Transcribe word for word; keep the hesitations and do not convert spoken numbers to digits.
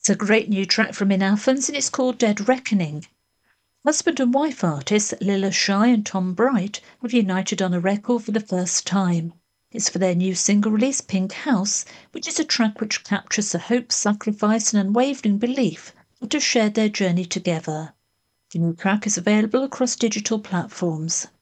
It's a great new track from In Athens and it's called Dead Reckoning. Husband and wife artists Lila Shy and Tom Bright have united on a record for the first time. It's for their new single release, Pink House, which is a track which captures the hope, sacrifice and unwavering belief that have shared their journey together. The new track is available across digital platforms.